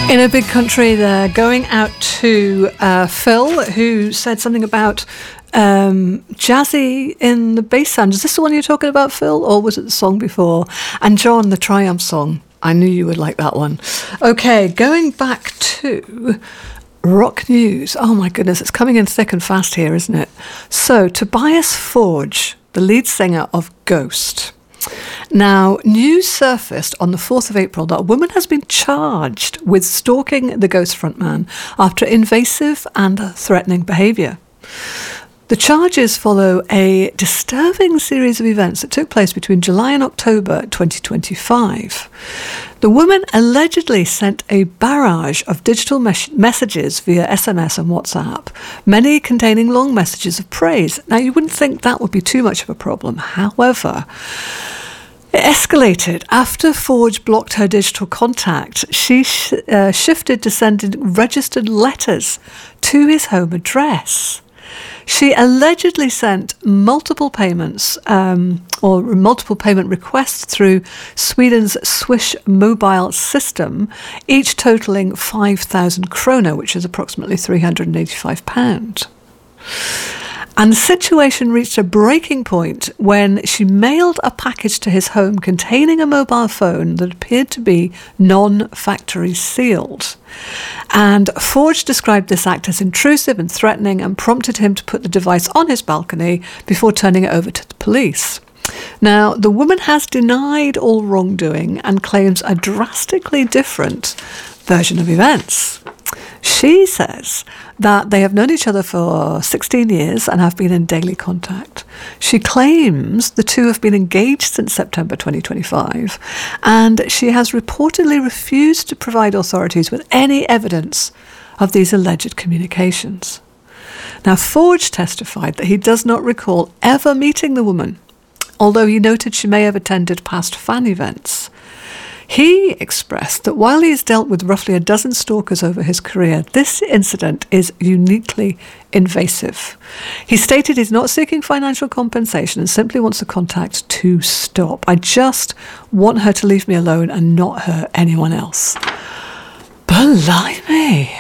In a big country, they're going out to Phil, who said something about jazzy in the bass sound. Is this the one you're talking about, Phil, or was it the song before? And John, the Triumph song. I knew you would like that one. Okay, going back to rock news. Oh my goodness, it's coming in thick and fast here, isn't it? So, Tobias Forge, the lead singer of Ghost. Now, news surfaced on the 4th of April that a woman has been charged with stalking the Ghost frontman after invasive and threatening behaviour. The charges follow a disturbing series of events that took place between July and October 2025. The woman allegedly sent a barrage of digital messages via SMS and WhatsApp, many containing long messages of praise. Now, you wouldn't think that would be too much of a problem. However, it escalated after Forge blocked her digital contact. She shifted to sending registered letters to his home address. She allegedly sent multiple payments or multiple payment requests through Sweden's Swish mobile system, each totalling 5,000 krona, which is approximately £385. And the situation reached a breaking point when she mailed a package to his home containing a mobile phone that appeared to be non-factory sealed. And Forge described this act as intrusive and threatening and prompted him to put the device on his balcony before turning it over to the police. Now, the woman has denied all wrongdoing and claims a drastically different version of events. She says that they have known each other for 16 years and have been in daily contact. She claims the two have been engaged since September 2025, and she has reportedly refused to provide authorities with any evidence of these alleged communications. Now, Forge testified that he does not recall ever meeting the woman, although he noted she may have attended past fan events. He expressed that while he has dealt with roughly a dozen stalkers over his career, this incident is uniquely invasive. He stated he's not seeking financial compensation and simply wants the contact to stop. I just want her to leave me alone and not hurt anyone else. Blimey.